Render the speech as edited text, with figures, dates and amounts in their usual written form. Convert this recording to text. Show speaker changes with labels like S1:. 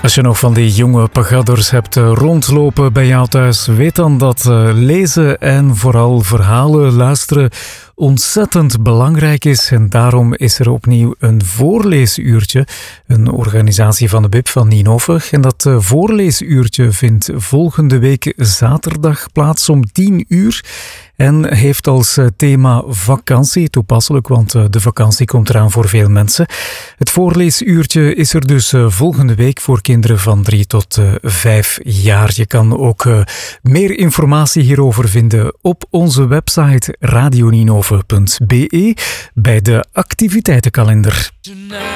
S1: Als je nog van die jonge pagadders hebt rondlopen bij jou thuis, weet dan dat lezen en vooral verhalen luisteren ontzettend belangrijk is. En daarom is er opnieuw een voorleesuurtje, een organisatie van de BIP van Ninove. En dat voorleesuurtje vindt volgende week zaterdag plaats om 10:00. En heeft als thema vakantie, toepasselijk, want de vakantie komt eraan voor veel mensen. Het voorleesuurtje is er dus volgende week voor kinderen van 3 tot 5 jaar. Je kan ook meer informatie hierover vinden op onze website radioninove.be bij de activiteitenkalender.